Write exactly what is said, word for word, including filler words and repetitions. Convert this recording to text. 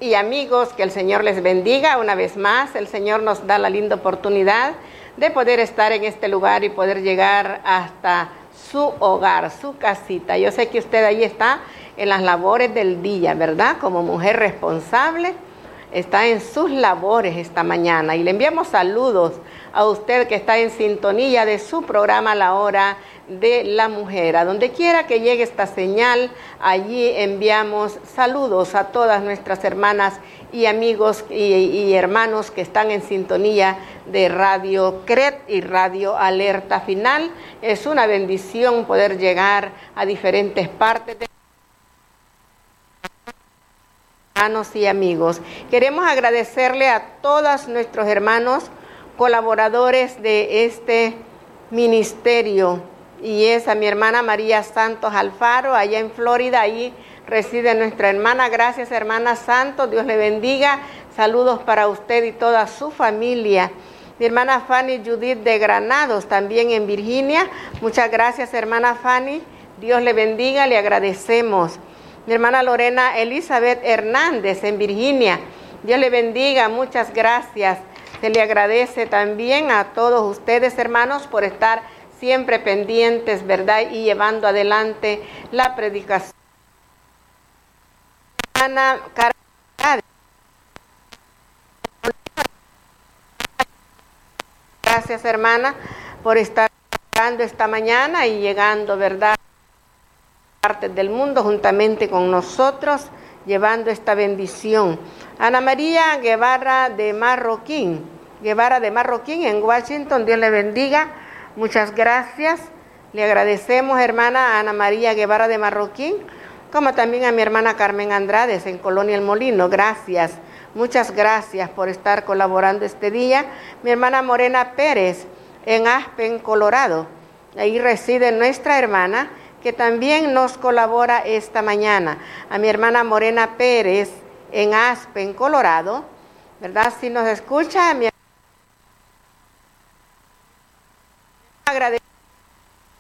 y amigos, que el Señor les bendiga una vez más. El Señor nos da la linda oportunidad de poder estar en este lugar y poder llegar hasta su hogar, su casita. Yo sé que usted ahí está en las labores del día, ¿verdad? Como mujer responsable, está en sus labores esta mañana. Y le enviamos saludos a usted que está en sintonía de su programa La Hora de la Mujer. A donde quiera que llegue esta señal, allí enviamos saludos a todas nuestras hermanas y amigos y, y hermanos que están en sintonía de Radio C R E T y Radio Alerta Final. Es una bendición poder llegar a diferentes partes de hermanos y amigos. Queremos agradecerle a todos nuestros hermanos colaboradores de este ministerio, y es a mi hermana María Santos Alfaro, allá en Florida. Ahí reside nuestra hermana. Gracias, hermana Santos, Dios le bendiga. Saludos para usted y toda su familia. Mi hermana Fanny Judith de Granados, también en Virginia. Muchas gracias, hermana Fanny, Dios le bendiga, le agradecemos. Mi hermana Lorena Elizabeth Hernández en Virginia, Dios le bendiga, muchas gracias. Se le agradece también a todos ustedes, hermanos, por estar siempre pendientes, ¿verdad? Y llevando adelante la predicación. Ana Carmen, gracias, hermana, por estar llegando esta mañana y llegando, ¿verdad?, partes del mundo juntamente con nosotros, llevando esta bendición. Ana María Guevara de Marroquín, Guevara de Marroquín en Washington, Dios le bendiga, muchas gracias. Le agradecemos, hermana Ana María Guevara de Marroquín, como también a mi hermana Carmen Andrades en Colonia El Molino, gracias, muchas gracias por estar colaborando este día. Mi hermana Morena Pérez en Aspen, Colorado, ahí reside nuestra hermana, que también nos colabora esta mañana. A mi hermana Morena Pérez en Aspen, Colorado, ¿verdad? Si nos escucha, mi